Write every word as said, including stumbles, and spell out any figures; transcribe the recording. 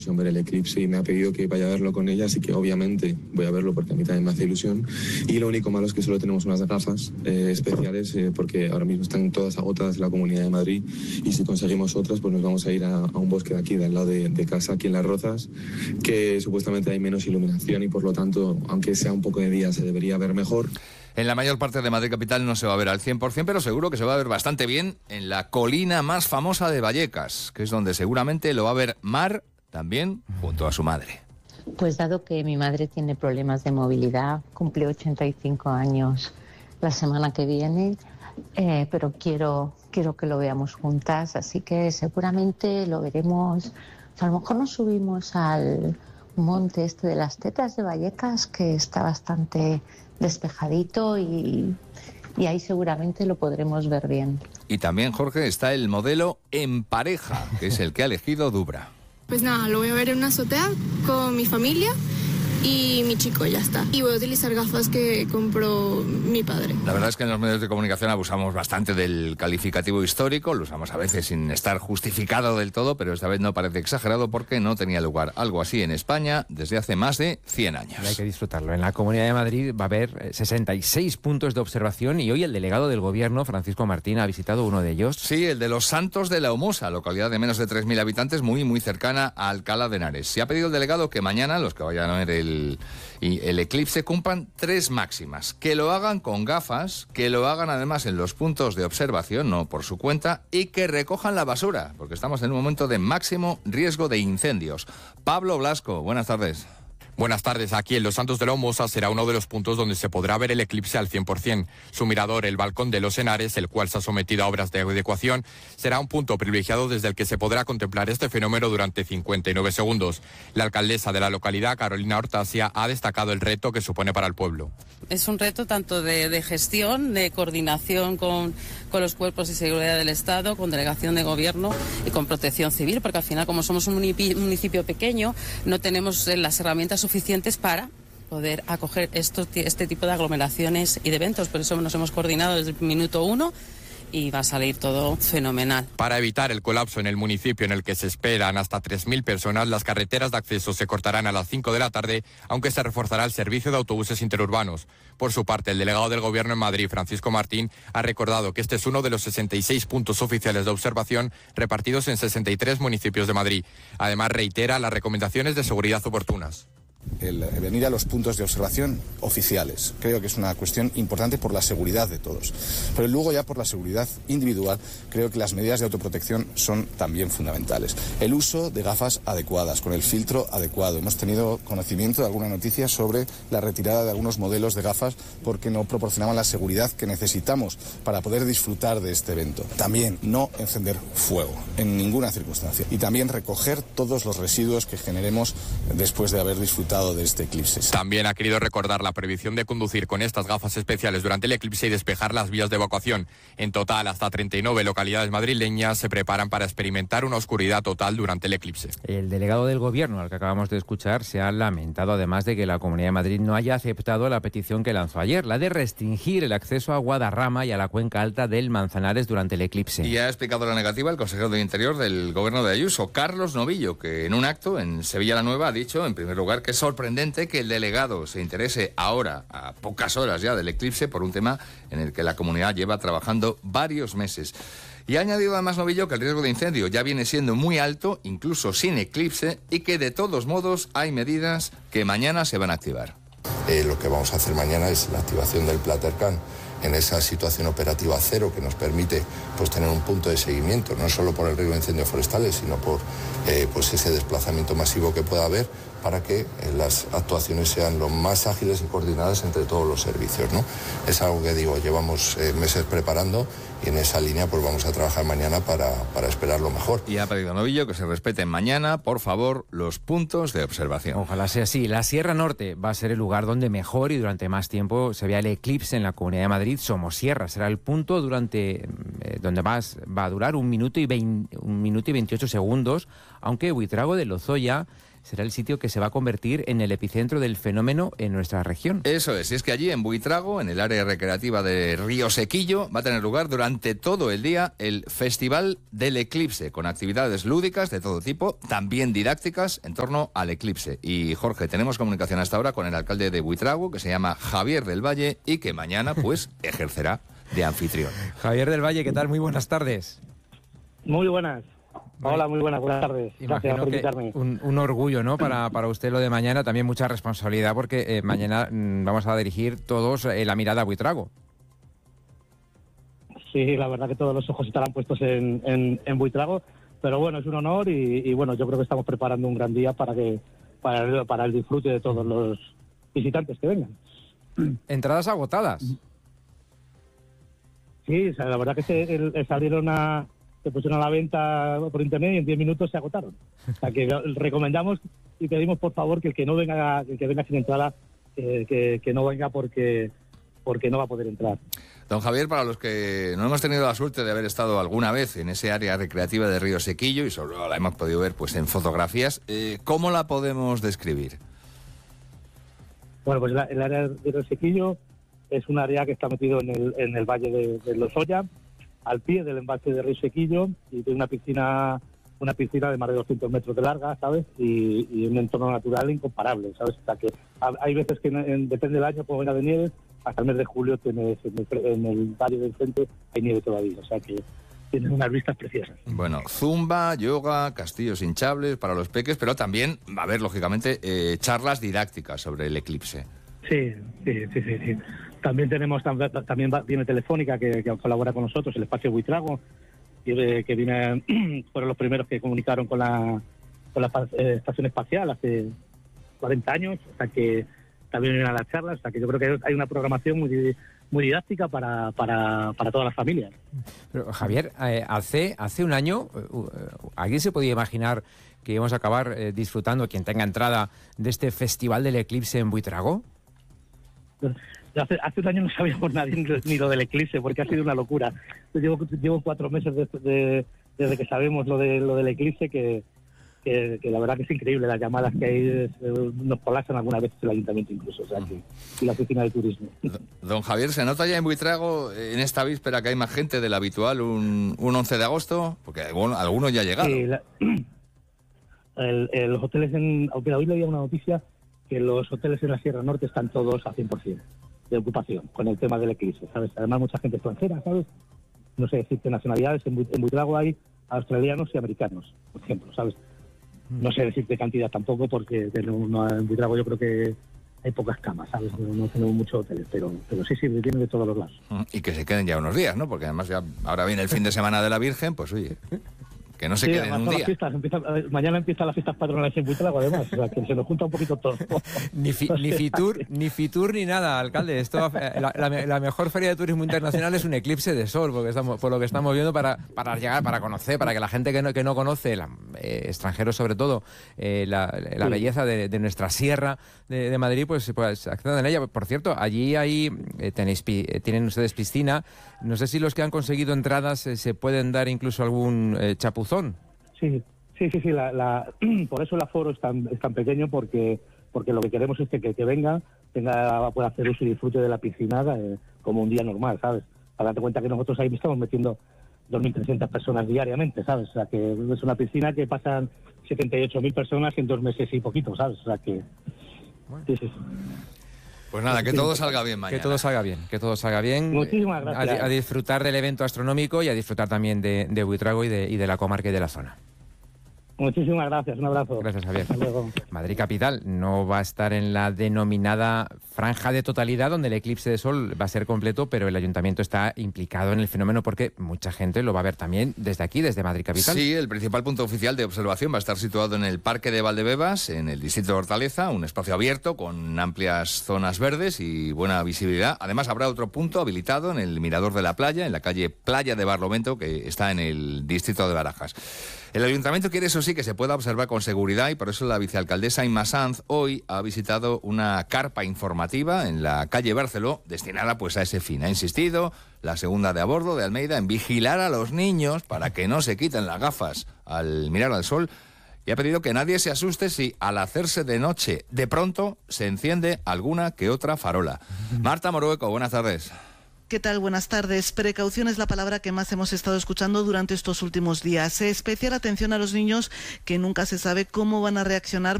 ver el eclipse y me ha pedido que vaya a verlo con ella, así que obviamente voy a verlo porque a mí también me hace ilusión. Y lo único malo es que solo tenemos unas gafas eh, especiales eh, porque ahora mismo están todas agotadas en la Comunidad de Madrid, y si conseguimos otras pues nos vamos a ir a, a un bosque de aquí, de al lado de, de casa, aquí en Las Rozas, que supuestamente hay menos iluminación y por lo tanto, aunque sea un poco de día, se debería ver mejor. En la mayor parte de Madrid capital no se va a ver al cien por ciento, pero seguro que se va a ver bastante bien en la colina más famosa de Vallecas, que es donde seguramente lo va a ver Mar, también junto a su madre. Pues dado que mi madre tiene problemas de movilidad, cumple ochenta y cinco años la semana que viene, eh, pero quiero, quiero que lo veamos juntas, así que seguramente lo veremos. O sea, a lo mejor nos subimos al monte este de las Tetas de Vallecas, que está bastante despejadito, y, y ahí seguramente lo podremos ver bien. Y también, Jorge, está el modelo en pareja, que es el que ha elegido Dubra. Pues nada, lo voy a ver en una azotea con mi familia y mi chico, ya está. Y voy a utilizar gafas que compró mi padre. La verdad es que en los medios de comunicación abusamos bastante del calificativo histórico, lo usamos a veces sin estar justificado del todo, pero esta vez no parece exagerado porque no tenía lugar algo así en España desde hace más de cien años. Y hay que disfrutarlo. En la Comunidad de Madrid va a haber sesenta y seis puntos de observación y hoy el delegado del Gobierno, Francisco Martín, ha visitado uno de ellos. Sí, el de los Santos de la Humosa, localidad de menos de tres mil habitantes, muy muy cercana a Alcalá de Henares. Se ha pedido el delegado que mañana los que vayan a ver el El, y el eclipse cumplan tres máximas: que lo hagan con gafas, que lo hagan además en los puntos de observación, no por su cuenta, y que recojan la basura, porque estamos en un momento de máximo riesgo de incendios. Pablo Blasco, buenas tardes. Buenas tardes. Aquí en Los Santos de la Humosa será uno de los puntos donde se podrá ver el eclipse al cien por ciento. Su mirador, el Balcón de los Henares, el cual se ha sometido a obras de adecuación, será un punto privilegiado desde el que se podrá contemplar este fenómeno durante cincuenta y nueve segundos. La alcaldesa de la localidad, Carolina Hortasia, ha destacado el reto que supone para el pueblo. Es un reto tanto de, de gestión, de coordinación con, con los cuerpos de seguridad del Estado, con delegación de gobierno y con protección civil, porque al final, como somos un municipio pequeño, no tenemos las herramientas suficientes para poder acoger esto, este tipo de aglomeraciones y de eventos. Por eso nos hemos coordinado desde el minuto uno y va a salir todo fenomenal. Para evitar el colapso en el municipio, en el que se esperan hasta tres mil personas, las carreteras de acceso se cortarán a las cinco de la tarde, aunque se reforzará el servicio de autobuses interurbanos. Por su parte, el delegado del Gobierno en Madrid, Francisco Martín, ha recordado que este es uno de los sesenta y seis puntos oficiales de observación repartidos en sesenta y tres municipios de Madrid. Además, reitera las recomendaciones de seguridad oportunas. El venir a los puntos de observación oficiales. Creo que es una cuestión importante por la seguridad de todos. Pero luego ya por la seguridad individual, creo que las medidas de autoprotección son también fundamentales. El uso de gafas adecuadas, con el filtro adecuado. Hemos tenido conocimiento de alguna noticia sobre la retirada de algunos modelos de gafas porque no proporcionaban la seguridad que necesitamos para poder disfrutar de este evento. También no encender fuego en ninguna circunstancia. Y también recoger todos los residuos que generemos después de haber disfrutado de este eclipse. También ha querido recordar la prohibición de conducir con estas gafas especiales durante el eclipse y despejar las vías de evacuación. En total, hasta treinta y nueve localidades madrileñas se preparan para experimentar una oscuridad total durante el eclipse. El delegado del Gobierno, al que acabamos de escuchar, se ha lamentado además de que la Comunidad de Madrid no haya aceptado la petición que lanzó ayer, la de restringir el acceso a Guadarrama y a la cuenca alta del Manzanares durante el eclipse. Y ha explicado la negativa el consejero de Interior del Gobierno de Ayuso, Carlos Novillo, que en un acto en Sevilla la Nueva ha dicho, en primer lugar, que es sorprendente que el delegado se interese ahora, a pocas horas ya del eclipse, por un tema en el que la comunidad lleva trabajando varios meses. Y ha añadido además Novillo que el riesgo de incendio ya viene siendo muy alto, incluso sin eclipse, y que de todos modos hay medidas que mañana se van a activar. Eh, lo que vamos a hacer mañana es la activación del Platercan en esa situación operativa cero que nos permite pues tener un punto de seguimiento, no solo por el riesgo de incendios forestales, sino por eh, pues ese desplazamiento masivo que pueda haber, para que eh, las actuaciones sean lo más ágiles y coordinadas entre todos los servicios, ¿no? Es algo que digo, llevamos eh, meses preparando y en esa línea pues vamos a trabajar mañana para, para esperar lo mejor. Y ha pedido Novillo que se respeten mañana, por favor, los puntos de observación. Ojalá sea así. La Sierra Norte va a ser el lugar donde mejor y durante más tiempo se vea el eclipse en la Comunidad de Madrid. Somosierra será el punto durante eh, donde más va a durar un minuto y veinte, un minuto y veintiocho segundos, aunque Buitrago de Lozoya será el sitio que se va a convertir en el epicentro del fenómeno en nuestra región. Eso es, y es que allí en Buitrago, en el área recreativa de Río Sequillo, va a tener lugar durante todo el día el Festival del Eclipse, con actividades lúdicas de todo tipo, también didácticas en torno al eclipse. Y Jorge, tenemos comunicación hasta ahora con el alcalde de Buitrago, que se llama Javier del Valle, y que mañana pues ejercerá de anfitrión. Javier del Valle, ¿qué tal? Muy buenas tardes. Muy buenas. Hola, muy buenas, buenas tardes. Gracias por invitarme. Un, un orgullo, ¿no? Para, para usted lo de mañana, también mucha responsabilidad, porque eh, mañana mm, vamos a dirigir todos eh, la mirada a Buitrago. Sí, la verdad que todos los ojos estarán puestos en, en, en Buitrago, pero bueno, es un honor y, y bueno, yo creo que estamos preparando un gran día para que para el, para el disfrute de todos los visitantes que vengan. Entradas agotadas. Sí, o sea, la verdad que se, el, salieron a, se pusieron a la venta por internet y en diez minutos se agotaron. O sea, que recomendamos y pedimos por favor que el que no venga, el que venga sin entrada, eh, que, que no venga porque, porque no va a poder entrar. Don Javier, para los que no hemos tenido la suerte de haber estado alguna vez en ese área recreativa de Río Sequillo y solo la hemos podido ver pues en fotografías, eh, ¿cómo la podemos describir? Bueno, pues la, el área de Río Sequillo es un área que está metido en el, en el valle de, de Lozoya, al pie del embalse de Río Sequillo, y tiene una piscina una piscina de más de doscientos metros de larga, ¿sabes? Y, y un entorno natural incomparable, ¿sabes? O sea que hay veces que en, en, depende del año, como venga de nieve, hasta el mes de julio tienes en el, en el valle del frente hay nieve todavía, o sea que tienes unas vistas preciosas. Bueno, zumba, yoga, castillos hinchables para los peques, pero también va a haber, lógicamente, eh, charlas didácticas sobre el eclipse. Sí, sí, sí, sí, sí. También tenemos, también viene Telefónica, que, que colabora con nosotros, el espacio Buitrago, que, que viene, fueron los primeros que comunicaron con la, con la eh, estación espacial hace cuarenta años, o sea que también vienen a las charlas, o sea que yo creo que hay una programación muy, muy didáctica para, para, para todas las familias. Pero, Javier, eh, hace, hace un año, uh, ¿alguien se podía imaginar que íbamos a acabar eh, disfrutando, quien tenga entrada, de este Festival del Eclipse en Buitrago? Hace, hace un año no sabíamos nadie ni lo del eclipse, porque ha sido una locura. Yo llevo, llevo cuatro meses de, de, desde que sabemos lo de lo del eclipse, que, que, que la verdad que es increíble. Las llamadas que hay eh, nos colapsan algunas veces el ayuntamiento incluso, o sea, que, y la oficina de turismo. Don Javier, ¿se nota ya en Buitrago, en esta víspera, que hay más gente de la habitual un, un once de agosto? Porque bueno, algunos ya llegaron. Sí, la, el, el, los hoteles en... Aunque hoy leía una noticia que los hoteles en la Sierra Norte están todos a cien por ciento de ocupación con el tema del eclipse, ¿sabes? Además, mucha gente extranjera, ¿sabes? No sé decir qué nacionalidades. En, en Buitrago hay australianos y americanos, por ejemplo, ¿sabes? No sé decir qué cantidad tampoco, porque no, en Buitrago yo creo que hay pocas camas, ¿sabes? No, no tenemos muchos hoteles, pero, pero sí, sí, vienen de todos los lados. Y que se queden ya unos días, ¿no? Porque además ya ahora viene el fin de semana de la Virgen, pues oye... Que no se sí, queden un día. Fiestas, empieza, mañana empiezan las fiestas patronales en Buitrago, además, o sea, que se nos junta un poquito todo. Ni, fi, ni, Fitur, ni Fitur ni nada, alcalde. Esto, la, la, la mejor feria de turismo internacional es un eclipse de sol, porque estamos, por lo que estamos viendo, para, para llegar, para conocer, para que la gente que no, que no conoce, la, eh, extranjeros sobre todo, eh, la, la sí. belleza de, de nuestra sierra de, de Madrid, pues, pues accedan en ella. Por cierto, allí hay, eh, tenéis, eh, tienen ustedes piscina. No sé si los que han conseguido entradas eh, se pueden dar incluso algún eh, chapuzón. Sí, sí, sí, sí. La, la, por eso el aforo es tan, es tan pequeño, porque porque lo que queremos es que que, que venga, tenga, pueda hacer uso y disfrute de la piscina eh, como un día normal, ¿sabes? Para darte cuenta que nosotros ahí estamos metiendo dos mil trescientas personas diariamente, ¿sabes? O sea, que es una piscina que pasan setenta y ocho mil personas en dos meses y poquito, ¿sabes? O sea, que... Bueno. Sí, sí. Pues nada, que todo salga bien mañana. Que todo salga bien, que todo salga bien. Muchísimas gracias. A, a disfrutar del evento astronómico y a disfrutar también de, de Buitrago y de, y de la comarca y de la zona. Muchísimas gracias, un abrazo. Gracias, Javier. Hasta luego. Madrid Capital no va a estar en la denominada franja de totalidad, donde el eclipse de sol va a ser completo, pero el ayuntamiento está implicado en el fenómeno porque mucha gente lo va a ver también desde aquí, desde Madrid Capital. Sí, el principal punto oficial de observación va a estar situado en el Parque de Valdebebas, en el distrito de Hortaleza, un espacio abierto con amplias zonas verdes y buena visibilidad. Además, habrá otro punto habilitado en el Mirador de la Playa, en la calle Playa de Barlovento, que está en el distrito de Barajas. El ayuntamiento quiere, eso sí, que se pueda observar con seguridad, y por eso la vicealcaldesa Inma Sanz hoy ha visitado una carpa informativa en la calle Barceló destinada pues a ese fin. Ha insistido la segunda de a bordo de Almeida en vigilar a los niños para que no se quiten las gafas al mirar al sol y ha pedido que nadie se asuste si al hacerse de noche de pronto se enciende alguna que otra farola. Marta Morueco, buenas tardes. ¿Qué tal? Buenas tardes. Precaución es la palabra que más hemos estado escuchando durante estos últimos días. Especial atención a los niños, que nunca se sabe cómo van a reaccionar